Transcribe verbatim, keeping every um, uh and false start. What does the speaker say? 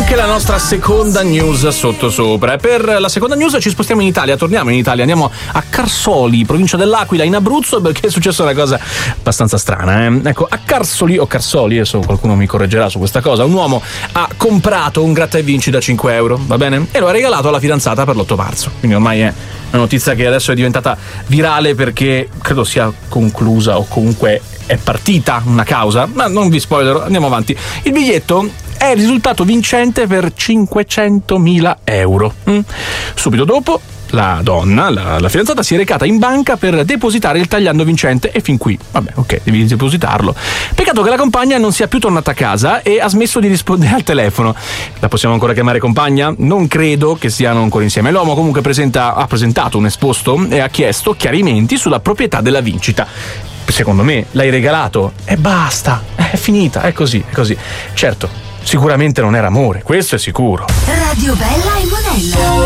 anche la nostra seconda news sotto sopra. Per la seconda news ci spostiamo in Italia, torniamo in Italia, andiamo a Carsoli, provincia dell'Aquila, in Abruzzo, perché è successa una cosa abbastanza strana. Eh? Ecco, a Carsoli o Carsoli, adesso qualcuno mi correggerà su questa cosa, un uomo ha comprato un gratta e vinci da cinque euro, va bene? E lo ha regalato alla fidanzata per l'otto marzo. Quindi ormai è una notizia che adesso è diventata virale perché credo sia conclusa o comunque è partita una causa, ma non vi spoilerò, andiamo avanti. Il biglietto è risultato vincente per cinquecentomila euro. Mm. Subito dopo la donna, la, la fidanzata, si è recata in banca per depositare il tagliando vincente e fin qui, vabbè, ok, devi depositarlo. Peccato che la compagna non sia più tornata a casa e ha smesso di rispondere al telefono. La possiamo ancora chiamare compagna? Non credo che siano ancora insieme. L'uomo comunque presenta, ha presentato un esposto e ha chiesto chiarimenti sulla proprietà della vincita. Secondo me l'hai regalato e basta, è finita, è così, è così. Certo, sicuramente non era amore, questo è sicuro. Radio Bella e Monella.